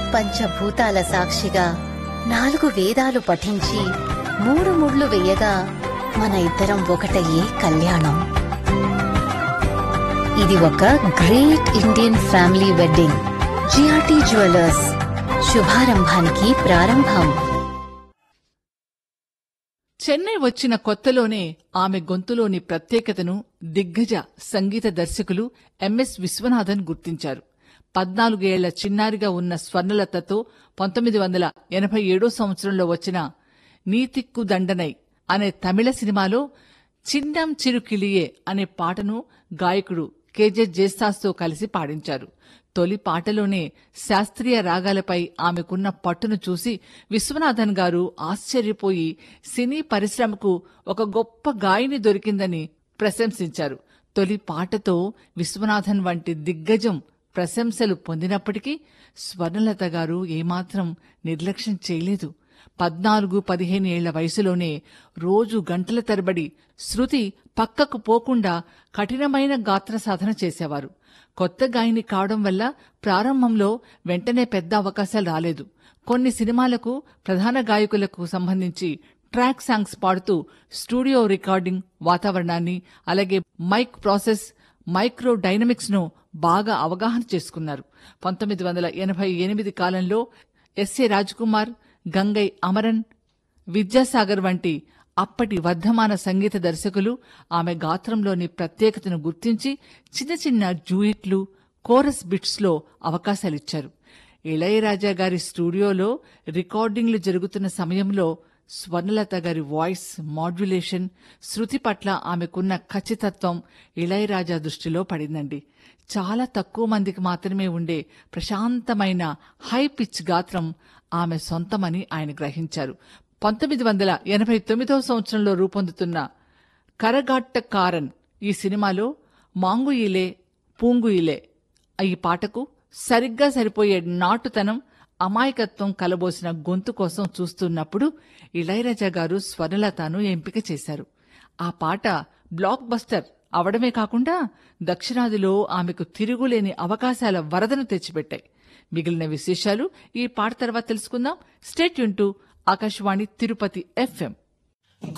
పంచభూతాల సాక్షిగా 4 వేదాలు పఠించి 3 ముళ్ళు వెయ్యగా మన ఇద్దరం ఒకటయ్యే కళ్యాణం. ఇది ఒక great Indian family wedding. GRT jewellers, శుభారంభానికి ప్రారంభం. చెన్నై వచ్చిన కొత్తలోనే ఆమె గొంతులోని ప్రత్యేకతను దిగ్గజ సంగీత దర్శకులు ఎంఎస్ విశ్వనాథన్ గుర్తించారు. 14 ఏళ్ల చిన్నారిగా ఉన్న స్వర్ణలతతో 1987 సంవత్సరంలో వచ్చిన నీతిక్కు దండనై అనే తమిళ సినిమాలో చిన్నం చిరుకిళియే అనే పాటను గాయకుడు కెజె జేస్తాస్తో కలిసి పాడించారు. తొలి పాటలోనే శాస్త్రీయ రాగాలపై ఆమెకున్న పట్టును చూసి విశ్వనాథన్ గారు ఆశ్చర్యపోయి సినీ పరిశ్రమకు ఒక గొప్ప గాయని దొరికిందని ప్రశంసించారు. తొలి పాటతో విశ్వనాథన్ వంటి దిగ్గజం ప్రశంసలు పొందినప్పటికీ స్వర్ణలత గారు ఏమాత్రం నిర్లక్ష్యం చేయలేదు. 14-15 ఏళ్ల వయసులోనే రోజు గంటల తరబడి శృతి పక్కకు పోకుండా కఠినమైన గాత్ర సాధన చేసేవారు. కొత్త గాయని కావడం వల్ల ప్రారంభంలో వెంటనే పెద్ద అవకాశాలు రాలేదు. కొన్ని సినిమాలకు ప్రధాన గాయకులకు సంబంధించి ట్రాక్ సాంగ్స్ పాడుతూ స్టూడియో రికార్డింగ్ వాతావరణాన్ని, అలాగే మైక్ ప్రాసెస్, మైక్రో డైనమిక్స్ ను బాగా అవగాహన చేసుకున్నారు. 1988 కాలంలో ఎస్ఏ రాజ్కుమార్, గంగై అమరన్, విద్యాసాగర్ వంటి అప్పటి వర్ధమాన సంగీత దర్శకులు ఆమె గాత్రంలోని ప్రత్యేకతను గుర్తించి చిన్న చిన్న డ్యూయిట్లు, కోరస్ బిట్స్లో అవకాశాలిచ్చారు. ఇళయరాజా గారి స్టూడియోలో రికార్డింగ్లు జరుగుతున్న సమయంలో స్వర్ణలత గారి వాయిస్ మాడ్యులేషన్, శృతి పట్ల ఆమెకున్న ఖచ్చితత్వం ఇళయరాజా దృష్టిలో పడిందండి. చాలా తక్కువ మందికి మాత్రమే ఉండే ప్రశాంతమైన హై పిచ్ గాత్రం ఆమె సొంతమని ఆయన గ్రహించారు. 1989 సంవత్సరంలో రూపొందుతున్న కరగాట్టకారన్ ఈ సినిమాలో మాంగుయిలే పూంగుయిలే ఈ పాటకు సరిగ్గా సరిపోయే నాటుతనం, అమాయకత్వం కలబోసిన గొంతు కోసం చూస్తున్నప్పుడు ఇళయరాజా గారు స్వర్ణలతను ఎంపిక చేశారు. ఆ పాట బ్లాక్ బస్టర్ అవడమే కాకుండా దక్షిణాదిలో ఆమెకు తిరుగులేని అవకాశాల వరదను తెచ్చిపెట్టాయి. మిగిలిన విశేషాలు ఈ పాట తర్వాత తెలుసుకుందాం. Stay tune to Akashvani Tirupati FM.